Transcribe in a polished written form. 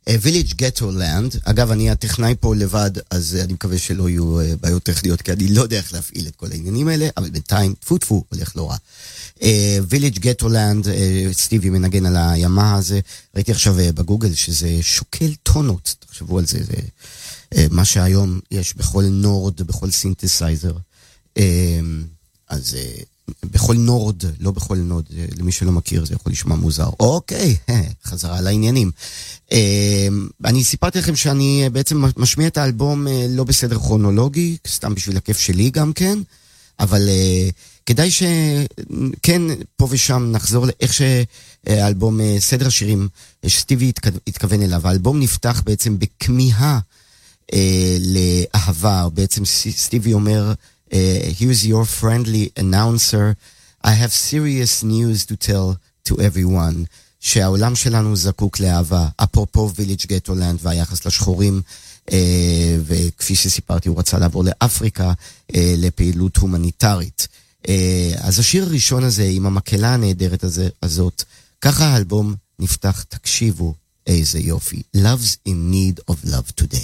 Village Ghetto Land, אגב אני הטכנאי פה לבד, אז אני מקווה שלא יהיו בעיות טכניות, כי אני לא יודע איך להפעיל את כל העניינים האלה, אבל בינתיים טפו הולך לא רע. Village Ghetto Land, סטיבי מנגן על הימה הזה, ראיתי עכשיו בגוגל שזה שוקל טונות, תחשבו על זה, זה מה שהיום יש בכל נורד, בכל סינתסייזר, אז בכל נורד, לא בכל נוד, למי שלא מכיר זה יכול לשמוע מוזר. אוקיי, חזרה לעניינים. אני סיפרתי לכם שאני בעצם משמיע את האלבום לא בסדר כרונולוגי, סתם בשביל הכיף שלי גם כן, אבל כדאי שכן פה ושם נחזור לאיך שהאלבום, סדר השירים שסטיבי התכוון אליו. האלבום נפתח בעצם בכמיהה לאהבה, בעצם סטיבי אומר, here's your friendly announcer, I have serious news to tell to everyone, שהעולם שלנו זקוק לאהבה, אפרופו Village Ghetto Land והיחס לשחורים, וכפי שסיפרתי הוא רצה לעבור לאפריקה לפעילות הומניטרית. אז השיר הראשון הזה עם המקהלה הנהדרת הזאת, ככה האלבום נפתח, תקשיבו איזה יופי, Love's in need of love today.